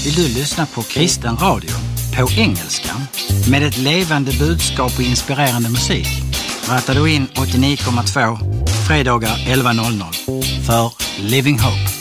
Vill du lyssna på kristen radio på engelska med ett levande budskap och inspirerande musik? Rattar du in 89,2 fredagar 11.00 för Living Hope.